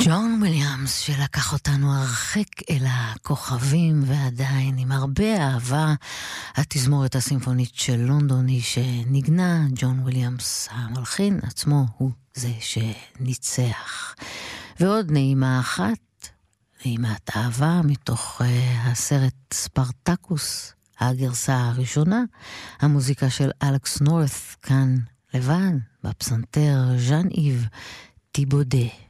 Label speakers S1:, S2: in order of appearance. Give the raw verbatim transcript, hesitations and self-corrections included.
S1: ג'ון וויליאמס שלקח אותנו הרחק אל הכוכבים ועדיין עם הרבה אהבה. התזמורת הסימפונית של לונדון היא שנגנה, ג'ון וויליאמס המלחין עצמו הוא זה שניצח. ועוד נעימה אחת, נעימת אהבה מתוך uh, הסרט ספרטקוס, הגרסה הראשונה, המוזיקה של אלכס נורת' כאן לבן בפסנתר ז'אן איב טיבודה.